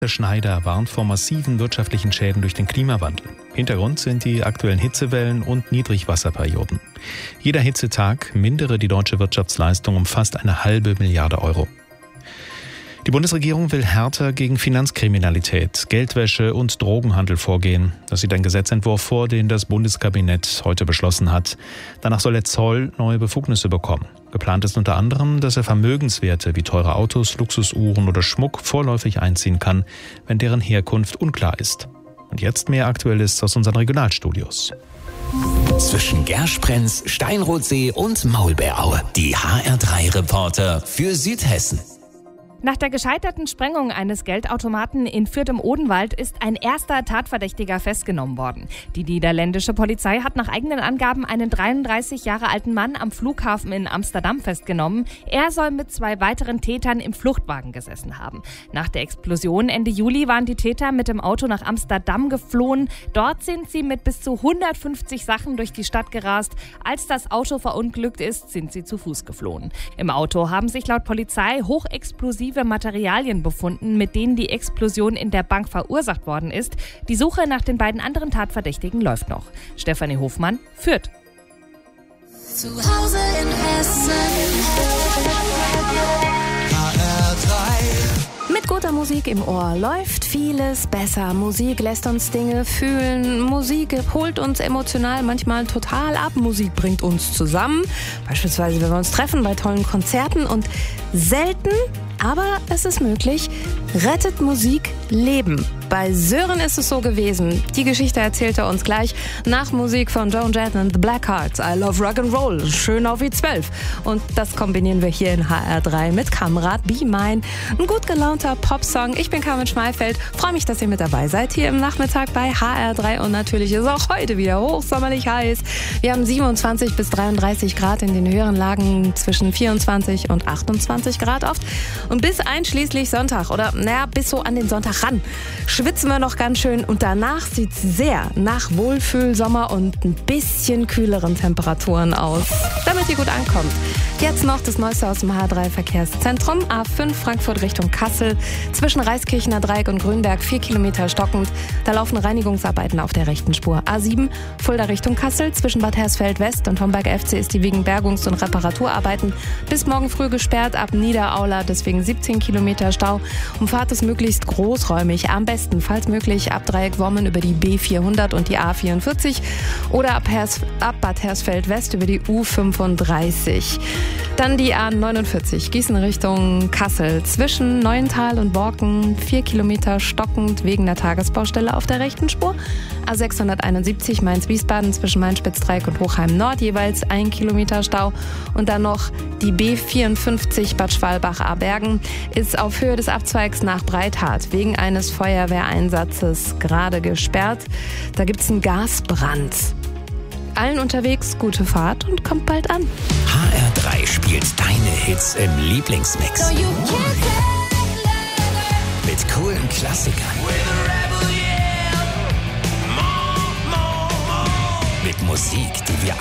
Schneider warnt vor massiven wirtschaftlichen Schäden durch den Klimawandel. Hintergrund sind die aktuellen Hitzewellen und Niedrigwasserperioden. Jeder Hitzetag mindere die deutsche Wirtschaftsleistung um fast 1,5 Milliarde Euro. Die Bundesregierung will härter gegen Finanzkriminalität, Geldwäsche und Drogenhandel vorgehen. Das sieht ein Gesetzentwurf vor, den das Bundeskabinett heute beschlossen hat. Danach soll der Zoll neue Befugnisse bekommen. Geplant ist unter anderem, dass er Vermögenswerte wie teure Autos, Luxusuhren oder Schmuck vorläufig einziehen kann, wenn deren Herkunft unklar ist. Und jetzt mehr Aktuelles aus unseren Regionalstudios. Zwischen Gersprenz, Steinrotsee und Maulbeeraue. Die HR3-Reporter für Südhessen. Nach der gescheiterten Sprengung eines Geldautomaten in Fürth im Odenwald ist ein erster Tatverdächtiger festgenommen worden. Die niederländische Polizei hat nach eigenen Angaben einen 33 Jahre alten Mann am Flughafen in Amsterdam festgenommen. Er soll mit 2 weiteren Tätern im Fluchtwagen gesessen haben. Nach der Explosion Ende Juli waren die Täter mit dem Auto nach Amsterdam geflohen. Dort sind sie mit bis zu 150 Sachen durch die Stadt gerast. Als das Auto verunglückt ist, sind sie zu Fuß geflohen. Im Auto haben sich laut Polizei hochexplosive Materialien befunden, mit denen die Explosion in der Bank verursacht worden ist. Die Suche nach den beiden anderen Tatverdächtigen läuft noch. Stefanie Hofmann, Fürth. Zu Hause in Hessen. Mit guter Musik im Ohr läuft vieles besser. Musik lässt uns Dinge fühlen. Musik holt uns emotional manchmal total ab. Musik bringt uns zusammen. Beispielsweise, wenn wir uns treffen bei tollen Konzerten. Und selten, aber es ist möglich, rettet Musik Leben. Bei Sören ist es so gewesen. Die Geschichte erzählt er uns gleich nach Musik von Joan Jett and the Blackhearts. I Love Rock'n'Roll, schön auf I12. Und das kombinieren wir hier in HR3 mit Kamerad Be Mine. Ein gut gelaunter Popsong. Ich bin Carmen Schmeifeld. Freue mich, dass ihr mit dabei seid hier im Nachmittag bei HR3. Und natürlich ist es auch heute wieder hochsommerlich heiß. Wir haben 27 bis 33 Grad in den höheren Lagen, zwischen 24 und 28 Grad oft. Und bis einschließlich Sonntag oder bis so an den Sonntag ran schwitzen wir noch ganz schön und danach sieht es sehr nach Wohlfühlsommer und ein bisschen kühleren Temperaturen aus, damit ihr gut ankommt. Jetzt noch das Neueste aus dem H3-Verkehrszentrum. A5 Frankfurt Richtung Kassel. Zwischen Reiskirchener Dreieck und Grünberg 4 Kilometer stockend. Da laufen Reinigungsarbeiten auf der rechten Spur. A7 Fulda Richtung Kassel. Zwischen Bad Hersfeld West und Homberg FC ist die wegen Bergungs- und Reparaturarbeiten bis morgen früh gesperrt. Ab Niederaula deswegen 17 Kilometer Stau. Umfahrt ist möglichst großräumig. Am besten, falls möglich, ab Dreieck Wommen über die B400 und die A44 oder ab Bad Hersfeld West über die U35. Dann die A49, Gießen Richtung Kassel. Zwischen Neuental und Borken 4 Kilometer stockend wegen der Tagesbaustelle auf der rechten Spur. A671 Mainz-Wiesbaden zwischen Mainz-Spitzdreieck und Hochheim Nord jeweils 1 Kilometer Stau. Und dann noch die B54 Bad Schwalbach-Abergen ist auf Höhe des Abzweigs nach Breithart wegen eines Feuerwehreinsatzes gerade gesperrt. Da gibt es einen Gasbrand. Allen unterwegs gute Fahrt und kommt bald an. HR3 spielt deine Hits im Lieblingsmix. Mit coolen Klassikern. Mit Musik, die wir